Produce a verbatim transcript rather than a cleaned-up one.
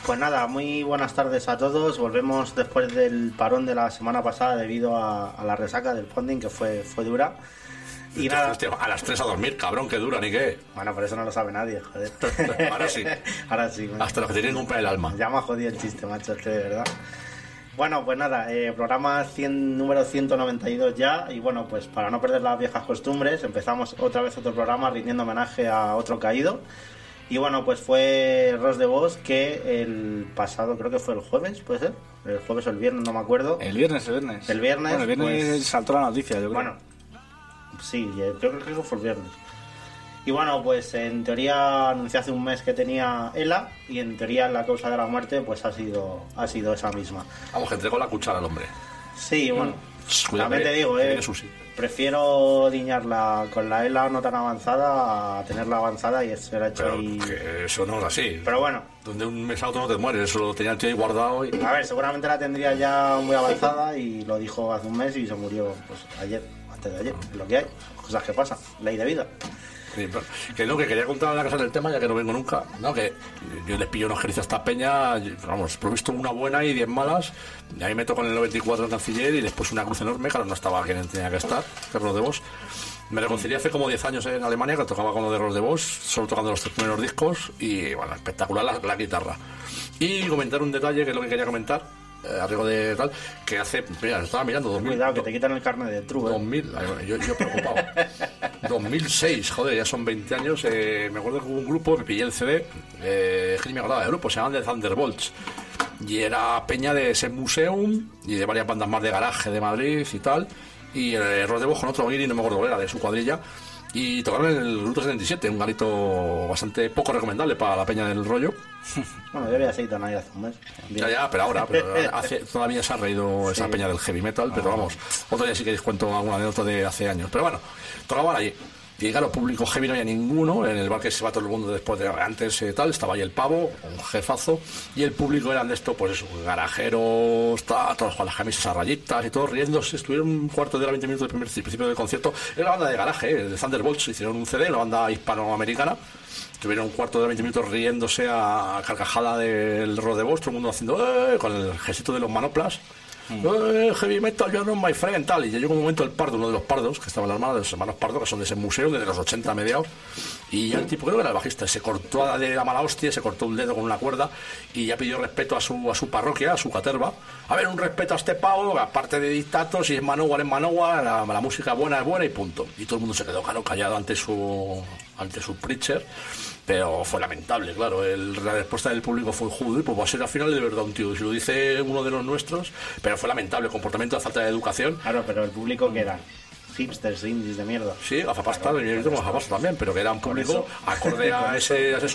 Pues nada, muy buenas tardes a todos. Volvemos después del parón de la semana pasada debido a, a la resaca del Founding, que fue, fue dura. Y nada. Hostia, a las tres a dormir, cabrón, que dura, ni qué. Bueno, por eso no lo sabe nadie, joder. Ahora sí. Ahora sí. Man. Hasta los que tienen un pe el alma. Ya me ha jodido el chiste, macho, es que de verdad. Bueno, pues nada, eh, programa cien, número ciento noventa y dos ya. Y bueno, pues para no perder las viejas costumbres, empezamos otra vez otro programa rindiendo homenaje a otro caído. Y bueno, pues fue Ros de Vos, que el pasado, creo que fue el jueves, ¿puede ser? El jueves o el viernes, no me acuerdo. El viernes, el viernes. El viernes. Bueno, el viernes pues, saltó la noticia, yo creo. Bueno, sí, yo creo que fue el viernes. Y bueno, pues en teoría anunció hace un mes que tenía ELA, y en teoría la causa de la muerte pues ha sido ha sido esa misma. Vamos, que entregó la cuchara al hombre. Sí, bueno, mm, también te digo, eh, prefiero diñarla con la ELA no tan avanzada a tenerla avanzada y ser hecho pero ahí... que eso no es así. Pero bueno. Donde un mes a otro no te mueres, eso lo tenía el tío ahí guardado. Y... A ver, seguramente la tendría ya muy avanzada y lo dijo hace un mes y se murió pues ayer, antes de ayer, es lo que hay, cosas que pasan, ley de vida. Sí, que no, que quería contar una cosa del tema, ya que no vengo nunca. No, que yo les pillo unos ejercicios a esta peña, vamos, provisto una buena y diez malas. Y ahí me tocó en el noventa y cuatro en Canciller y después una cruz enorme, claro, no estaba quien tenía que estar, que es Ros de Vos. Me reconcilié hace como diez años en Alemania, que tocaba con lo de Ros de Vos, solo tocando los tres primeros discos y, bueno, espectacular la, la guitarra. Y comentar un detalle, que es lo que quería comentar, eh, a riesgo de tal, que hace, mira, estaba mirando dos mil, cuidado que te quitan el carnet de true, dos mil, eh. yo, yo preocupado. dos mil seis, joder, ya son veinte años. eh, me acuerdo que hubo un grupo que pillé el C D, eh, que ni me acordaba del grupo, se llamaban The Thunderbolts, y era peña de ese Museum y de varias bandas más de garaje de Madrid y tal, y eh, Ros de Vos con otro guiri, no me acuerdo cuál era, de su cuadrilla, y tocaron en el Grupo setenta y siete, un garito bastante poco recomendable para la peña del rollo. Bueno, yo había seguido nadie hace un mes. Ya, ya, pero ahora, pero hace, todavía se ha reído esa sí. peña del heavy metal, pero ah. vamos, otro día sí que les cuento alguna anécdota de hace años. Pero bueno, tocaban allí. Y claro, público heavy no había ninguno, en el bar que se va todo el mundo después de antes y eh, tal, estaba ahí el pavo, un jefazo, y el público eran de esto, pues eso, garajeros, ta, todos con las camisas a rayitas y todos riéndose. Estuvieron un cuarto de hora, veinte minutos del primer principio del concierto. Era la banda de garaje, eh, de Thunderbolts, hicieron un C D, la banda hispanoamericana. Tuvieron un cuarto de veinte minutos riéndose a carcajada del Ros de Vos, todo el mundo haciendo eh, con el gestito de los manoplas. Mm. Eh, heavy metal, yo no, my friend, tal. Y llegó un momento el Pardo, uno de los Pardos, que estaba en la hermana de los hermanos Pardo, que son de ese museo desde los ochenta mediados. Y ya el tipo, creo que era el bajista, se cortó de la mala hostia, se cortó un dedo con una cuerda y ya pidió respeto a su, a su parroquia, a su caterva. A ver, un respeto a este pavo, aparte de dictatos, si es Manowar es Manowar, la, la música buena es buena y punto. Y todo el mundo se quedó claro, callado ante su, ante su preacher. Pero fue lamentable, claro. El, la respuesta del público fue joder, pues va a ser al final de verdad un tío. Si lo dice uno de los nuestros, pero fue lamentable el comportamiento, la falta de educación. Claro, pero el público que eran hipsters, indies de mierda. Sí, gafapasta, claro, y yo tengo gafapasta también, pero que era un público acorde a ese, a ese